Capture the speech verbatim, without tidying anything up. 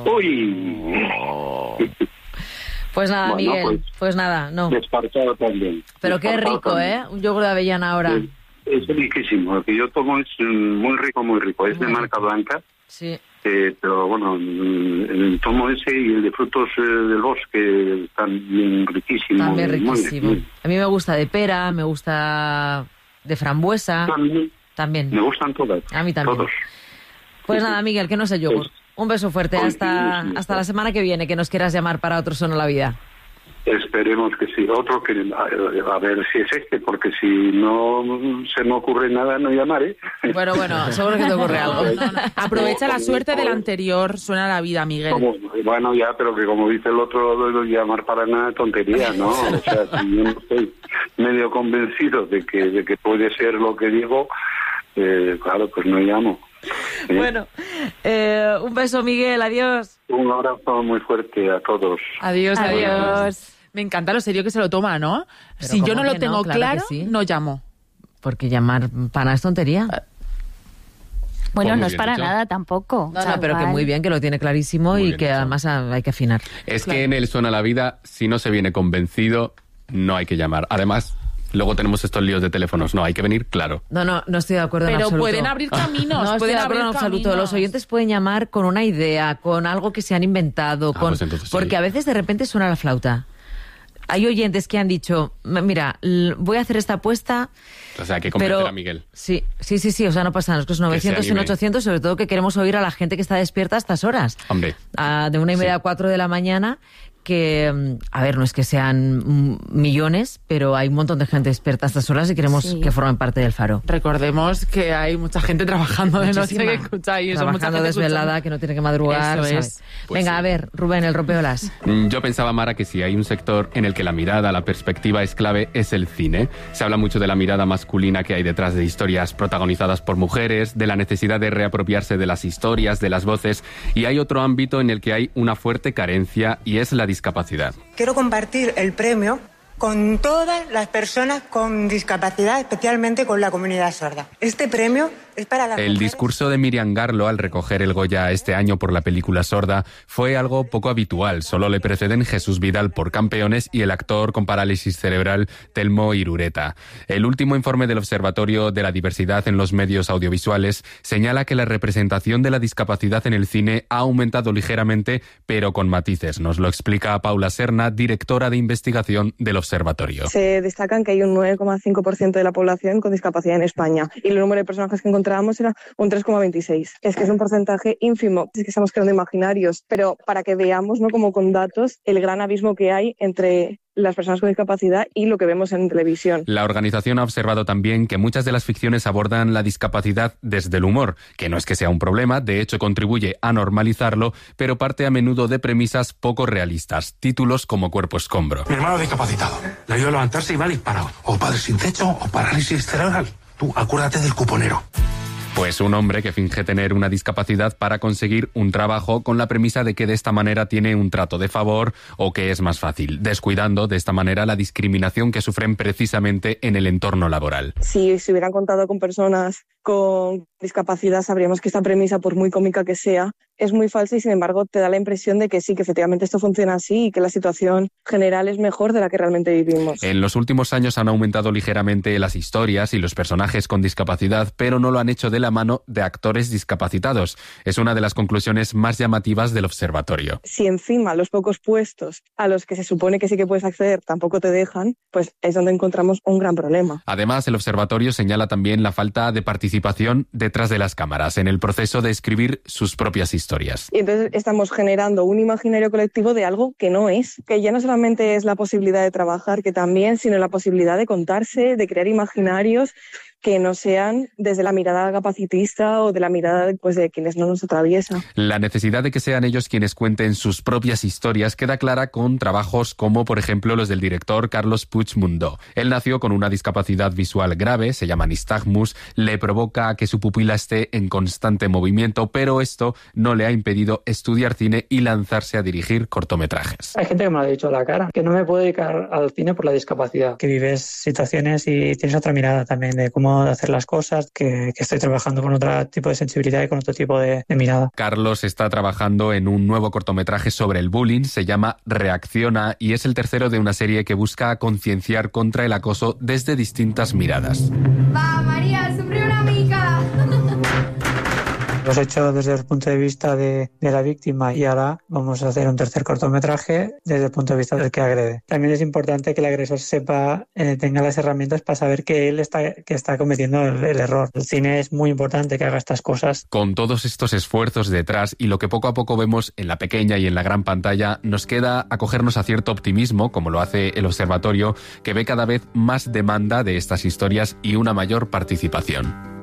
¡Uy! Oh. Pues nada, bueno, Miguel, pues, pues nada, no. Despartado también. Pero despartado qué rico, también. ¿eh? Un yogur de avellana ahora. Es, es riquísimo. Lo que yo tomo es muy rico, muy rico. Es muy de marca rico. Blanca. Sí. Eh, pero bueno, el tomo ese y el de frutos eh, del bosque están riquísimos. También riquísimo. Muy, muy. A mí me gusta de pera, me gusta de frambuesa. También. también. Me gustan todas. A mí también. Todos. Pues nada, Miguel, que no sé yogur. Pues, un beso fuerte. Hasta, hasta la semana que viene, que nos quieras llamar para otro Son a la Vida. Esperemos que sí. Otro que, a, a ver si es este, porque si no se me ocurre nada, no llamaré. Bueno, bueno, seguro que te ocurre algo. No, no. Aprovecha la suerte del anterior Suena a la Vida, Miguel. Como, bueno, ya, pero que como dice el otro, llamar para nada tontería, ¿no? O sea, si yo no estoy medio convencido de que, de que puede ser lo que digo, eh, claro, pues no llamo. ¿Eh? Bueno, eh, un beso, Miguel, adiós. Un abrazo muy fuerte a todos. Adiós, adiós. adiós. Me encanta lo serio que se lo toma, ¿no? Pero si yo no lo tengo no, claro, claro, sí. no llamo. Porque llamar pana es tontería. Bueno, no es para dicho. nada tampoco. No, o sea, no, pero que muy bien, que lo tiene clarísimo muy y que dicho. además hay que afinar. Es claro. que en el Suena a la Vida, si no se viene convencido, no hay que llamar. Además, luego tenemos estos líos de teléfonos. No, hay que venir, claro. No, no, no estoy de acuerdo Pero en absoluto. pueden abrir caminos. No estoy pueden de acuerdo en absoluto. Caminos. Los oyentes pueden llamar con una idea, con algo que se han inventado, ah, con pues entonces, porque sí. a veces de repente suena la flauta. Hay oyentes que han dicho, mira, voy a hacer esta apuesta. O sea, hay que convencer pero, a Miguel. Sí, sí, sí, sí, o sea, no pasa nada. Es que es novecientos y ochocientos, sobre todo que queremos oír a la gente que está despierta a estas horas. Hombre. A, de una y media sí. a cuatro de la mañana, que, a ver, no es que sean millones, pero hay un montón de gente despierta a estas horas y queremos sí. que formen parte del Faro. Recordemos que hay mucha gente trabajando de noche que escucha y trabajando mucha desvelada, escuchando. que no tiene que madrugar. Eso ¿sabes? es. Pues Venga, sí. a ver, Rubén, el rompeolas. Yo pensaba, Mara, que si hay un sector en el que la mirada, la perspectiva es clave, es el cine. Se habla mucho de la mirada masculina que hay detrás de historias protagonizadas por mujeres, de la necesidad de reapropiarse de las historias, de las voces, y hay otro ámbito en el que hay una fuerte carencia y es la discapacidad. Quiero compartir el premio con todas las personas con discapacidad, especialmente con la comunidad sorda. Este premio es para las El mujeres. discurso de Miriam Garlo al recoger el Goya este año por la película Sorda fue algo poco habitual. Solo le preceden Jesús Vidal por Campeones y el actor con parálisis cerebral Telmo Irureta. El último informe del Observatorio de la Diversidad en los Medios Audiovisuales señala que la representación de la discapacidad en el cine ha aumentado ligeramente, pero con matices. Nos lo explica Paula Serna, directora de investigación del Observatorio. Se destacan que hay un nueve coma cinco por ciento de la población con discapacidad en España y el número de personajes que encontrábamos era un tres coma veintiséis. Es que es un porcentaje ínfimo. Es que estamos creando imaginarios, pero para que veamos, ¿no?, como con datos, el gran abismo que hay entre las personas con discapacidad y lo que vemos en televisión. La organización ha observado también que muchas de las ficciones abordan la discapacidad desde el humor, que no es que sea un problema, de hecho contribuye a normalizarlo, pero parte a menudo de premisas poco realistas, títulos como Cuerpo Escombro. Mi hermano discapacitado, le ayudo a levantarse y va disparado, o padre sin techo o parálisis cerebral. Tú, acuérdate del cuponero. Pues un hombre que finge tener una discapacidad para conseguir un trabajo con la premisa de que de esta manera tiene un trato de favor o que es más fácil, descuidando de esta manera la discriminación que sufren precisamente en el entorno laboral. Si se hubieran contado con personas con discapacidad, sabríamos que esta premisa, por muy cómica que sea, es muy falsa y sin embargo te da la impresión de que sí, que efectivamente esto funciona así y que la situación general es mejor de la que realmente vivimos. En los últimos años han aumentado ligeramente las historias y los personajes con discapacidad, pero no lo han hecho de la mano de actores discapacitados. Es una de las conclusiones más llamativas del observatorio. Si encima los pocos puestos a los que se supone que sí que puedes acceder tampoco te dejan, pues es donde encontramos un gran problema. Además, el observatorio señala también la falta de participación detrás de las cámaras en el proceso de escribir sus propias historias. Y entonces estamos generando un imaginario colectivo de algo que no es, que ya no solamente es la posibilidad de trabajar, que también, sino la posibilidad de contarse, de crear imaginarios que no sean desde la mirada capacitista o de la mirada, pues, de quienes no nos atraviesa. La necesidad de que sean ellos quienes cuenten sus propias historias queda clara con trabajos como, por ejemplo, los del director Carlos Puigmundó. Él nació con una discapacidad visual grave, se llama nistagmus, le provoca que su pupila esté en constante movimiento, pero esto no le ha impedido estudiar cine y lanzarse a dirigir cortometrajes. Hay gente que me lo ha dicho a la cara, que no me puedo dedicar al cine por la discapacidad. Que vives situaciones y tienes otra mirada también de cómo modo de hacer las cosas, que, que estoy trabajando con otro tipo de sensibilidad y con otro tipo de, de mirada. Carlos está trabajando en un nuevo cortometraje sobre el bullying, se llama Reacciona y es el tercero de una serie que busca concienciar contra el acoso desde distintas miradas. Va, María, siempre una amiga. Lo hemos hecho desde el punto de vista de, de la víctima y ahora vamos a hacer un tercer cortometraje desde el punto de vista del que agrede. También es importante que el agresor sepa, eh, tenga las herramientas para saber que él está, que está cometiendo el, el error. El cine es muy importante que haga estas cosas. Con todos estos esfuerzos detrás y lo que poco a poco vemos en la pequeña y en la gran pantalla, nos queda acogernos a cierto optimismo, como lo hace el Observatorio, que ve cada vez más demanda de estas historias y una mayor participación.